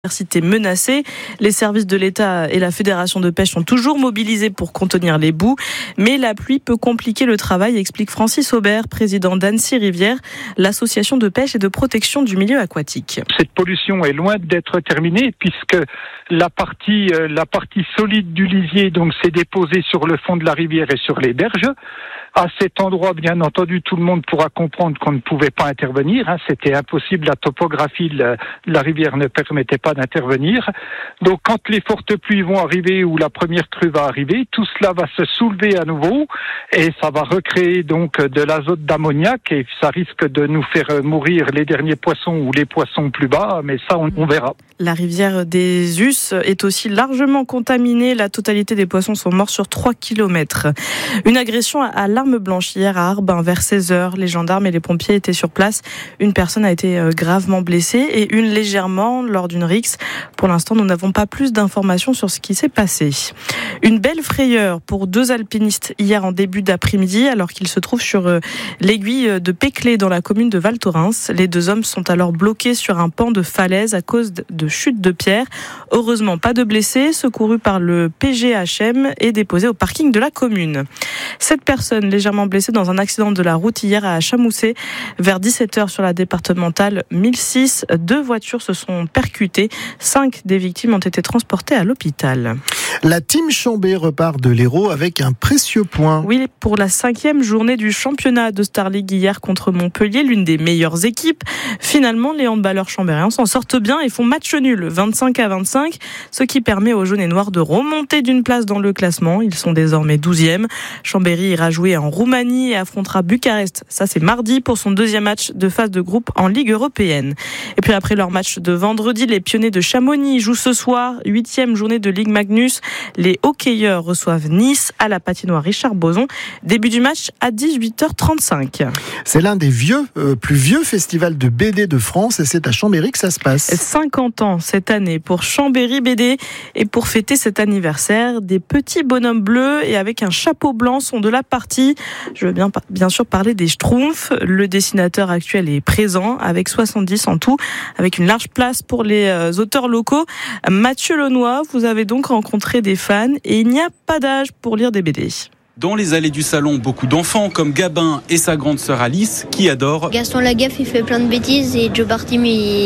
Biodiversité menacée. Les services de l'État et la Fédération de pêche sont toujours mobilisés pour contenir les boues, mais la pluie peut compliquer le travail, explique Francis Aubert, président d'Annecy Rivière, l'association de pêche et de protection du milieu aquatique. Cette pollution est loin d'être terminée puisque la partie solide du lisier donc s'est déposée sur le fond de la rivière et sur les berges. À cet endroit, bien entendu, tout le monde pourra comprendre qu'on ne pouvait pas intervenir. C'était impossible, la topographie de la rivière ne permettait pas d'intervenir. Donc, quand les fortes pluies vont arriver ou la première crue va arriver, tout cela va se soulever à nouveau et ça va recréer donc de l'azote d'ammoniac et ça risque de nous faire mourir les derniers poissons ou les poissons plus bas, mais ça, on verra. La rivière des Us est aussi largement contaminée. La totalité des poissons sont morts sur 3 km. Une agression à l'arme blanche hier à Harbin vers 16h. Les gendarmes et les pompiers étaient sur place. Une personne a été gravement blessée et une légèrement lors d'une rixe. Pour l'instant, nous n'avons pas plus d'informations sur ce qui s'est passé. Une belle frayeur pour 2 alpinistes hier en début d'après-midi alors qu'ils se trouvent sur l'aiguille de Péclé dans la commune de Val Thorens. Les 2 hommes sont alors bloqués sur un pan de falaise à cause de chute de pierre. Heureusement, pas de blessés, secourus par le PGHM et déposés au parking de la commune. 7 personnes légèrement blessées dans un accident de la route hier à Chamoussé. Vers 17h sur la départementale 1006, 2 voitures se sont percutées. 5 des victimes ont été transportées à l'hôpital. La team Chambé repart de l'Hérault avec un précieux point. Oui, pour la 5e journée du championnat de Star League hier contre Montpellier, l'une des meilleures équipes. Finalement, les handballeurs chambériens s'en sortent bien et font match nul, 25-25, ce qui permet aux jaunes et noirs de remonter d'une place dans le classement. Ils sont désormais 12e. Chambéry ira jouer en Roumanie et affrontera Bucarest. Ça, c'est mardi pour son 2e match de phase de groupe en Ligue européenne. Et puis après leur match de vendredi, les pionniers de Chamonix jouent ce soir, 8e journée de Ligue Magnus. Les hockeyeurs reçoivent Nice à la patinoire Richard Boson. Début du match à 18h35. C'est l'un des plus vieux festivals de BD de France et c'est à Chambéry que ça se passe. 50 ans cette année pour Chambéry BD et pour fêter cet anniversaire, des petits bonhommes bleus et avec un chapeau blanc sont de la partie. Je veux bien sûr parler des Schtroumpfs. Le dessinateur actuel est présent avec 70 en tout, avec une large place pour les auteurs locaux. Mathieu Lenoy, vous avez donc rencontré des fans et il n'y a pas d'âge pour lire des BD. Dans les allées du salon, beaucoup d'enfants comme Gabin et sa grande sœur Alice qui adorent. Gaston Lagaffe, il fait plein de bêtises et Joe Bartim,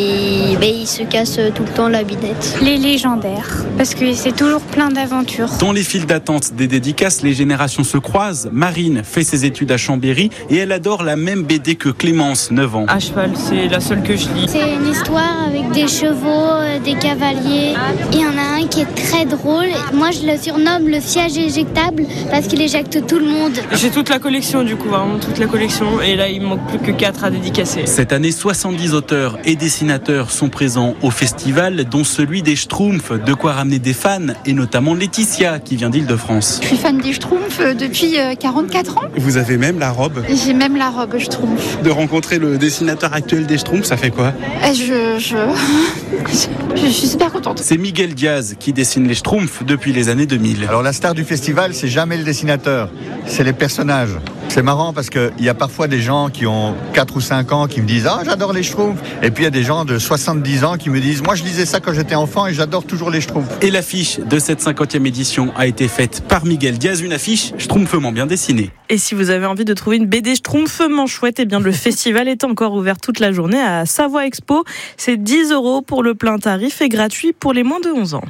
il se casse tout le temps la binette. Les légendaires, parce que c'est toujours plein d'aventures. Dans les files d'attente des dédicaces, les générations se croisent. Marine fait ses études à Chambéry et elle adore la même BD que Clémence, 9 ans. À cheval, c'est la seule que je lis. C'est une histoire avec des chevaux, des cavaliers. Il y en a un qui est très drôle. Moi, je le surnomme le siège éjectable parce qu'il éjecte tout le monde. J'ai toute la collection du coup, vraiment toute la collection. Et là, il me manque plus que 4 à dédicacer. Cette année, 70 auteurs et dessinateurs sont présents au festival, dont celui des Schtroumpfs. De quoi ramener des fans, et notamment Laetitia, qui vient d'Île-de-France. Je suis fan des Schtroumpfs depuis 44 ans. Vous avez même la robe? J'ai même la robe Schtroumpf. De rencontrer le dessinateur actuel des Schtroumpfs, ça fait quoi? Je suis super contente. C'est Miguel Diaz qui dessine les Schtroumpfs depuis les années 2000. Alors la star du festival, c'est jamais le dessinateur, c'est les personnages. C'est marrant parce qu'il y a parfois des gens qui ont 4 ou 5 ans qui me disent « Ah, j'adore les Schtroumpfs ». Et puis il y a des gens de 70 ans qui me disent « Moi, je lisais ça quand j'étais enfant et j'adore toujours les Schtroumpfs ». Et l'affiche de cette 50e édition a été faite par Miguel Diaz, une affiche schtroumpfement bien dessinée. Et si vous avez envie de trouver une BD schtroumpfement chouette, eh bien le festival est encore ouvert toute la journée à Savoie Expo. C'est 10 € pour le plein tarif et gratuit pour les moins de 11 ans.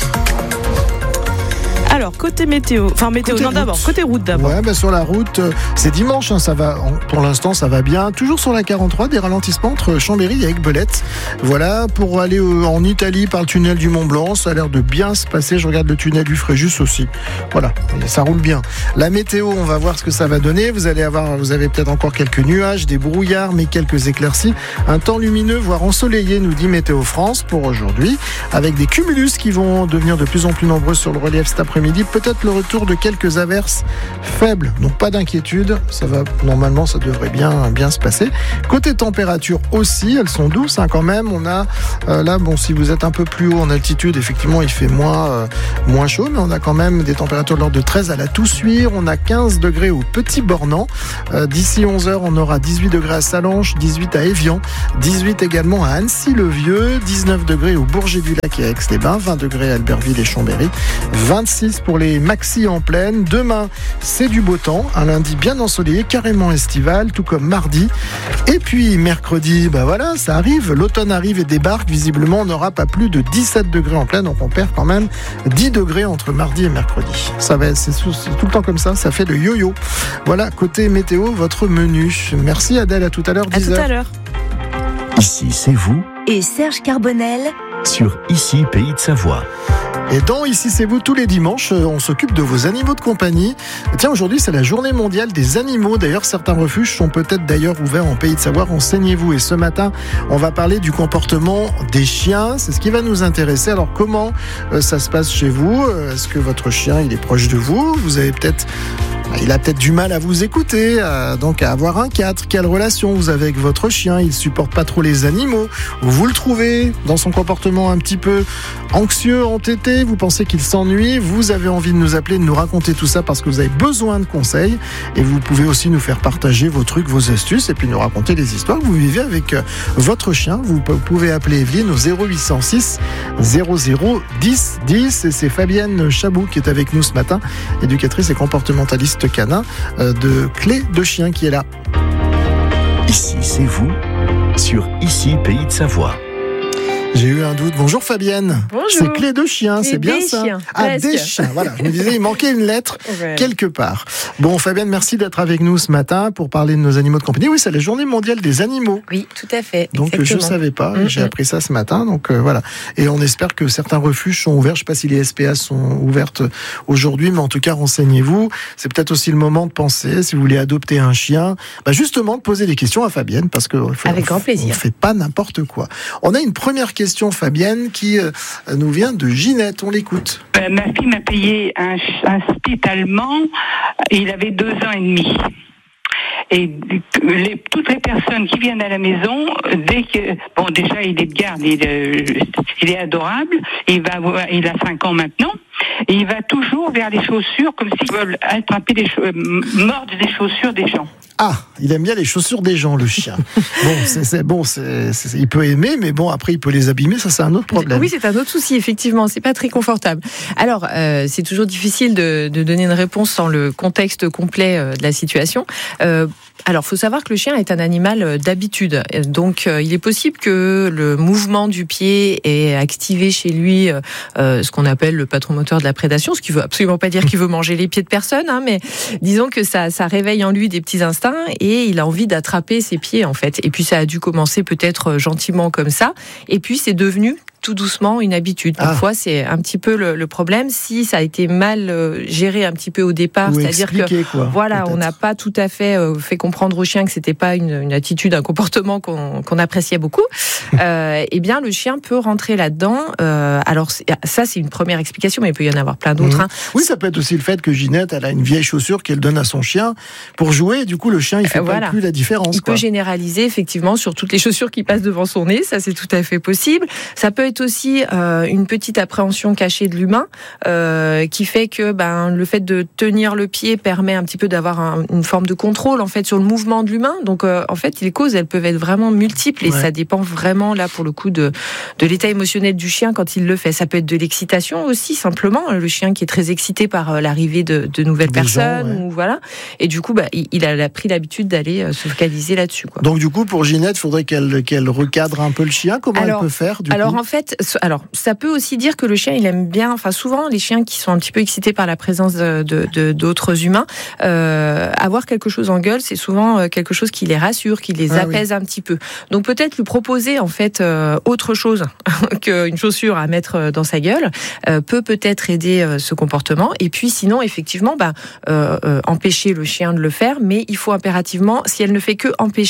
Alors, côté côté route d'abord. Ouais, sur la route, c'est dimanche, ça va, pour l'instant ça va bien. Toujours sur la 43, des ralentissements entre Chambéry et Aiguebelette. Voilà, pour aller en Italie par le tunnel du Mont Blanc, ça a l'air de bien se passer. Je regarde le tunnel du Fréjus aussi. Voilà, ça roule bien. La météo, on va voir ce que ça va donner. Vous avez peut-être encore quelques nuages, des brouillards, mais quelques éclaircies. Un temps lumineux, voire ensoleillé, nous dit Météo France pour aujourd'hui, avec des cumulus qui vont devenir de plus en plus nombreux sur le relief cet après-midi. après-midi. Peut-être le retour de quelques averses faibles, donc pas d'inquiétude. Ça va, normalement, ça devrait bien se passer. Côté température aussi, elles sont douces quand même. On a là, bon, si vous êtes un peu plus haut en altitude, effectivement, il fait moins chaud, mais on a quand même des températures de l'ordre de 13 à la Toussuire. On a 15 degrés au Petit Bornand. D'ici 11h, on aura 18 degrés à Sallanches, 18 à Évian, 18 également à Annecy-le-Vieux, 19 degrés au Bourget-du-Lac et à Aix-les-Bains, 20 degrés à Albertville et Chambéry, 26 pour les maxis en plaine. Demain, c'est du beau temps, un lundi bien ensoleillé, carrément estival, tout comme mardi. Et puis mercredi, voilà, ça arrive, l'automne arrive et débarque. Visiblement, on n'aura pas plus de 17 degrés en plaine, donc on perd quand même 10 degrés entre mardi et mercredi. C'est tout le temps comme ça fait le yo-yo. Voilà, côté météo, votre menu. Merci Adèle, à tout à l'heure, 10h. À tout à l'heure. Ici, c'est vous et Serge Carbonel sur Ici, Pays de Savoie. Et dans Ici c'est vous, tous les dimanches, on s'occupe de vos animaux de compagnie. Tiens, aujourd'hui c'est la journée mondiale des animaux. D'ailleurs, certains refuges sont peut-être d'ailleurs ouverts en Pays de Savoie. Renseignez-vous. Et ce matin, on va parler du comportement des chiens. C'est ce qui va nous intéresser. Alors comment ça se passe chez vous? Est-ce que votre chien il est proche de vous? Il a peut-être du mal à vous écouter, donc à avoir un cadre. Quelle relation vous avez avec votre chien? Il supporte pas trop les animaux. Vous le trouvez dans son comportement un petit peu anxieux, entêté. Vous pensez qu'il s'ennuie. Vous avez envie de nous appeler, de nous raconter tout ça parce que vous avez besoin de conseils. Et vous pouvez aussi nous faire partager vos trucs, vos astuces et puis nous raconter les histoires que vous vivez avec votre chien. Vous pouvez appeler Evelyne au 0806 00 10 10. Et c'est Fabienne Chabou qui est avec nous ce matin, éducatrice et comportementaliste canin de Clé de Chien, qui est là. Ici, c'est vous sur Ici, Pays de Savoie. J'ai eu un doute. Bonjour Fabienne. Bonjour. C'est Clé de Chien, c'est bien ça? Chiens, des chiens. Voilà, je me disais, il manquait une lettre ouais. quelque part. Bon, Fabienne, merci d'être avec nous ce matin pour parler de nos animaux de compagnie. Oui, c'est la journée mondiale des animaux. Oui, tout à fait. Donc je ne savais pas, j'ai appris ça ce matin. Donc voilà. Et on espère que certains refuges sont ouverts. Je ne sais pas si les SPA sont ouvertes aujourd'hui, mais en tout cas, renseignez-vous. C'est peut-être aussi le moment de penser, si vous voulez adopter un chien, justement de poser des questions à Fabienne, parce que avec grand plaisir. On ne fait pas n'importe quoi. On a une première question, Fabienne, qui nous vient de Ginette. On l'écoute. Ma fille m'a payé un spit allemand. Il avait 2 ans et demi. Et toutes les personnes qui viennent à la maison, dès que déjà il est de garde, il est adorable. Il a 5 ans maintenant. Et il va toujours vers les chaussures comme s'il veut attraper mordre des chaussures des gens. Ah, il aime bien les chaussures des gens, le chien. Il peut aimer, mais après il peut les abîmer, ça c'est un autre problème. Oui, c'est un autre souci, effectivement, c'est pas très confortable. Alors, c'est toujours difficile de donner une réponse sans le contexte complet de la situation. Alors, faut savoir que le chien est un animal d'habitude. Donc, il est possible que le mouvement du pied ait activé chez lui ce qu'on appelle le patron moteur de la prédation, ce qui veut absolument pas dire qu'il veut manger les pieds de personne, mais disons que ça réveille en lui des petits instincts et il a envie d'attraper ses pieds, en fait. Et puis, ça a dû commencer peut-être gentiment comme ça. Et puis, c'est devenu tout doucement une habitude. Parfois, c'est un petit peu le problème si ça a été mal géré un petit peu au départ, c'est-à-dire que voilà, on n'a pas tout à fait fait comprendre au chien que c'était pas une attitude, un comportement qu'on appréciait beaucoup. Eh bien, le chien peut rentrer là-dedans. Alors ça, c'est une première explication, mais il peut y en avoir plein d'autres. Oui, ça peut être aussi le fait que Ginette, elle a une vieille chaussure qu'elle donne à son chien pour jouer. Et du coup, le chien, il fait pas plus la différence. Il peut généraliser effectivement sur toutes les chaussures qui passent devant son nez. Ça, c'est tout à fait possible. Ça peut être aussi une petite appréhension cachée de l'humain qui fait que le fait de tenir le pied permet un petit peu d'avoir une forme de contrôle en fait sur le mouvement de l'humain. Donc en fait, les causes, elles peuvent être vraiment multiples et ça dépend vraiment là pour le coup de l'état émotionnel du chien quand il le fait. Ça peut être de l'excitation aussi, simplement le chien qui est très excité par l'arrivée de nouvelles personnes ou voilà. Et du coup, il a pris l'habitude d'aller se focaliser là-dessus. Donc du coup, pour Ginette, il faudrait qu'elle recadre un peu le chien. Comment elle peut faire du coup ? En fait, ça peut aussi dire que le chien, il aime bien, souvent, les chiens qui sont un petit peu excités par la présence d'autres humains, avoir quelque chose en gueule, c'est souvent quelque chose qui les rassure, qui les apaise un petit peu. Donc peut-être lui proposer, en fait, autre chose qu'une chaussure à mettre dans sa gueule, peut-être aider ce comportement. Et puis sinon, effectivement, empêcher le chien de le faire, mais il faut impérativement, si elle ne fait que empêcher,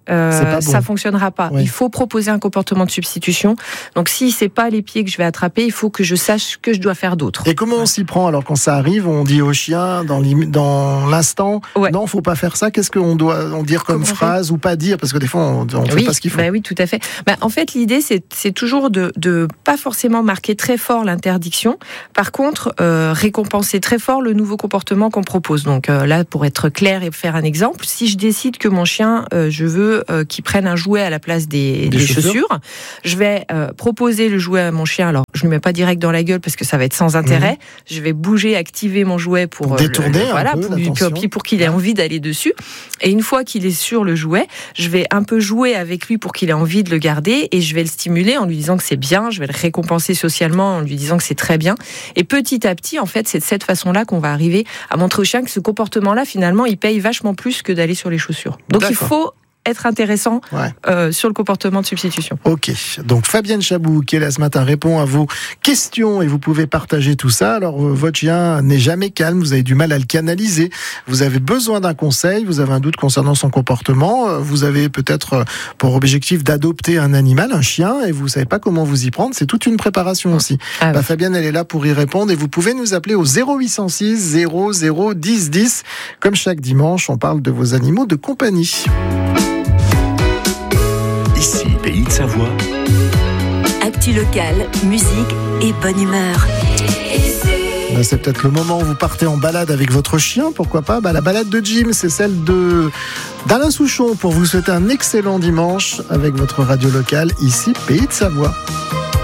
ça fonctionnera pas. Oui. Il faut proposer un comportement de substitution. Donc si c'est pas les pieds que je vais attraper, il faut que je sache ce que je dois faire d'autre. Et comment on s'y prend alors quand ça arrive? On dit au chien dans l'instant, non, faut pas faire ça. Qu'est-ce qu'on doit dire comme phrase ou pas dire? Parce que des fois, on ne fait pas ce qu'il faut. Oui, tout à fait. En fait, l'idée, c'est toujours de pas forcément marquer très fort l'interdiction. Par contre, récompenser très fort le nouveau comportement qu'on propose. Donc là, pour être clair et faire un exemple, si je décide que mon chien, je veux qu'il prenne un jouet à la place des chaussures, je vais proposer le jouet à mon chien. Alors, je ne le mets pas direct dans la gueule parce que ça va être sans intérêt. Je vais bouger, activer mon jouet pour détourner pour qu'il ait envie d'aller dessus. Et une fois qu'il est sur le jouet, je vais un peu jouer avec lui pour qu'il ait envie de le garder et je vais le stimuler en lui disant que c'est bien, je vais le récompenser socialement en lui disant que c'est très bien. Et petit à petit, en fait, c'est de cette façon-là qu'on va arriver à montrer au chien que ce comportement-là, finalement, il paye vachement plus que d'aller sur les chaussures. Donc il faut être intéressant sur le comportement de substitution. Ok, donc Fabienne Chabou qui est là ce matin répond à vos questions et vous pouvez partager tout ça. Alors votre chien n'est jamais calme, vous avez du mal à le canaliser, vous avez besoin d'un conseil, vous avez un doute concernant son comportement, vous avez peut-être pour objectif d'adopter un animal, un chien, et vous savez pas comment vous y prendre, c'est toute une préparation aussi. Fabienne, elle est là pour y répondre et vous pouvez nous appeler au 0806 00 10 10. Comme chaque dimanche, on parle de vos animaux de compagnie. Ici, Pays de Savoie. Actu locale, musique et bonne humeur. C'est peut-être le moment où vous partez en balade avec votre chien, pourquoi pas. La balade de Jim, c'est celle d'Alain Souchon pour vous souhaiter un excellent dimanche avec votre radio locale, ici Pays de Savoie.